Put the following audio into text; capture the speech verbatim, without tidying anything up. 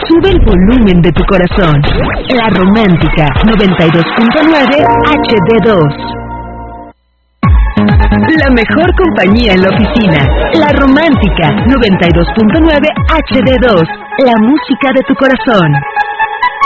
Sube el volumen de tu corazón. La Romántica noventa y dos punto nueve H D dos. La mejor compañía en la oficina. La Romántica noventa y dos punto nueve H D dos. La música de tu corazón.